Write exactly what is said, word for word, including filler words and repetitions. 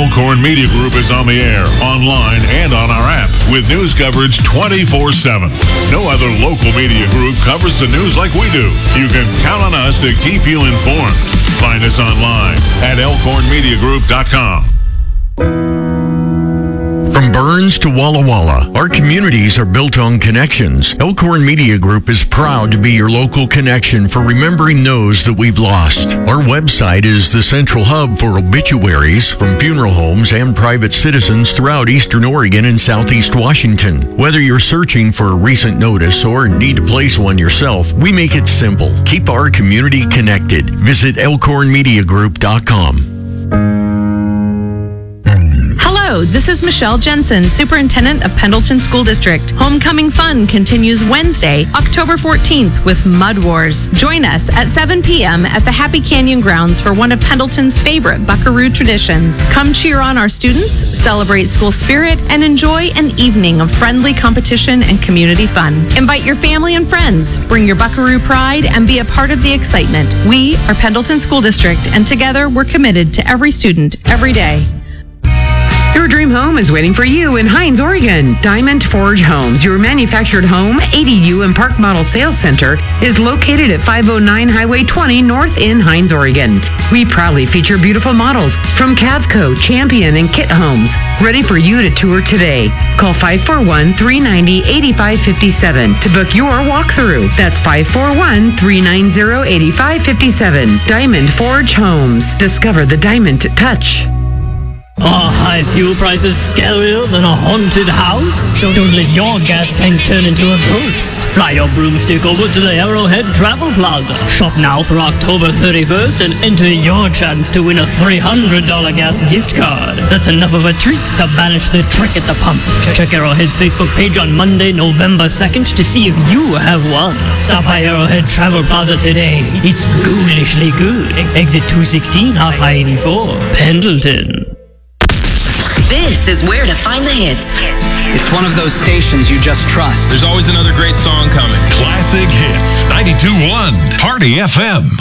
Elkhorn Media Group is on the air, online, and on our app with news coverage twenty-four seven. No other local media group covers the news like we do. You can count on us to keep you informed. Find us online at elkhorn media group dot com. From Burns to Walla Walla, our communities are built on connections. Elkhorn Media Group is proud to be your local connection for remembering those that we've lost. Our website is the central hub for obituaries from funeral homes and private citizens throughout Eastern Oregon and Southeast Washington. Whether you're searching for a recent notice or need to place one yourself, we make it simple. Keep our community connected. Visit elkhorn media group dot com. Hello, this is Michelle Jensen, Superintendent of Pendleton School District. Homecoming fun continues Wednesday, October fourteenth with Mud Wars. Join us at seven p.m. at the Happy Canyon grounds for one of Pendleton's favorite Buckaroo traditions. Come cheer on our students, celebrate school spirit, and enjoy an evening of friendly competition and community fun. Invite your family and friends, bring your Buckaroo pride, and be a part of the excitement. We are Pendleton School District, and together we're committed to every student, every day. Your dream home is waiting for you in Hines, Oregon. Diamond Forge Homes, your manufactured home, A D U, and park model sales center, is located at five oh nine Highway twenty North in Hines, Oregon. We proudly feature beautiful models from Cavco, Champion, and Kit Homes, ready for you to tour today. Call five four one, three nine zero, eight five five seven to book your walkthrough. That's five four one, three nine zero, eight five five seven. Diamond Forge Homes. Discover the diamond touch. Are high fuel prices scarier than a haunted house? Don't, don't let your gas tank turn into a ghost. Fly your broomstick over to the Arrowhead Travel Plaza. Shop now through October thirty-first and enter your chance to win a three hundred dollars gas gift card. That's enough of a treat to banish the trick at the pump. Check Arrowhead's Facebook page on Monday, November second to see if you have won. Stop by Arrowhead Travel Plaza today. It's ghoulishly good. Exit two sixteen off I eighty-four, Pendleton. This is where to find the hits. It's one of those stations you just trust. There's always another great song coming. Classic Hits, ninety-two point one, Party F M.